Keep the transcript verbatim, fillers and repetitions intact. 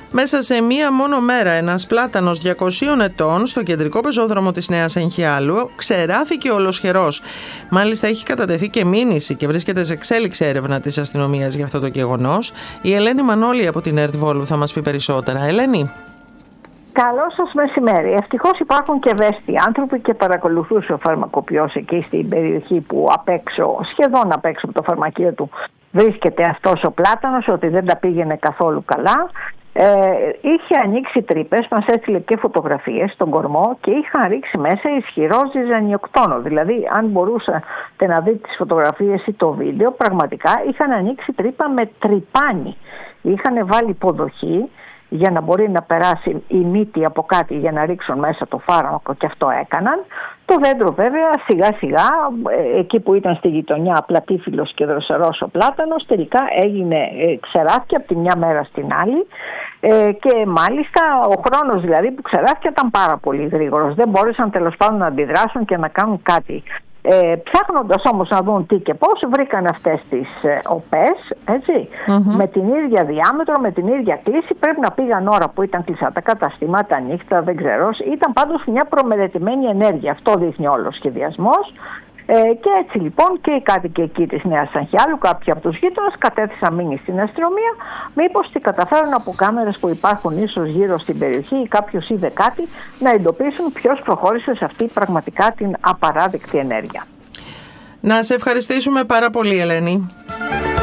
Μέσα σε μία μόνο μέρα ένας πλάτανος διακοσίων ετών στο κεντρικό πεζόδρομο της Νέας Εγχιάλου ξεράφηκε ολοσχερός. Μάλιστα έχει κατατεθεί και μήνυση και βρίσκεται σε εξέλιξη έρευνα της αστυνομίας για αυτό το γεγονός. Η Ελένη Μανώλη από την ΕΡΤ Βόλου θα μας πει περισσότερα. Ελένη. Καλό σας μεσημέρι. Ευτυχώς υπάρχουν και ευαίσθητοι άνθρωποι και παρακολουθούσε ο φαρμακοποιός εκεί στην περιοχή που απ' έξω, σχεδόν απ' έξω από το φαρμακείο του βρίσκεται αυτός ο πλάτανος, ότι δεν τα πήγαινε καθόλου καλά. Ε, είχε ανοίξει τρύπες, μας έστειλε και φωτογραφίες στον κορμό και είχαν ρίξει μέσα ισχυρό ζυζανιοκτόνο. Δηλαδή, αν μπορούσατε να δείτε τις φωτογραφίες ή το βίντεο, πραγματικά είχαν ανοίξει τρύπα με τρυπάνι. Είχαν βάλει υποδοχή για να μπορεί να περάσει η μύτη από κάτι για να ρίξουν μέσα το φάρμακο, και αυτό έκαναν. Το δέντρο βέβαια σιγά σιγά, εκεί που ήταν στη γειτονιά πλατήφυλλος και δροσερός ο πλάτανος, τελικά έγινε ξεράφηκε από τη μια μέρα στην άλλη, και μάλιστα ο χρόνος δηλαδή που ξεράφηκε ήταν πάρα πολύ γρήγορος. Δεν μπόρεσαν τέλος πάντων να αντιδράσουν και να κάνουν κάτι. Ε, ψάχνοντας όμως να δουν τι και πώς, βρήκαν αυτές τις ε, οπές, έτσι, mm-hmm. με την ίδια διάμετρο, με την ίδια κλίση. Πρέπει να πήγαν ώρα που ήταν κλειστά τα καταστήματα, νύχτα, δεν ξέρω. Ήταν πάντως μια προμελετημένη ενέργεια. Αυτό δείχνει όλο ο σχεδιασμός. Ε, και έτσι λοιπόν και οι κάτοικοι εκεί της Νέας Αγχιάλου, κάποιοι από τους γείτονες, κατέθεσαν μήνυση στην αστυνομία, μήπως τι καταφέρουν από κάμερες που υπάρχουν ίσως γύρω στην περιοχή ή κάποιος είδε κάτι, να εντοπίσουν ποιος προχώρησε σε αυτή πραγματικά την απαράδεκτη ενέργεια. Να σε ευχαριστήσουμε πάρα πολύ, Ελένη.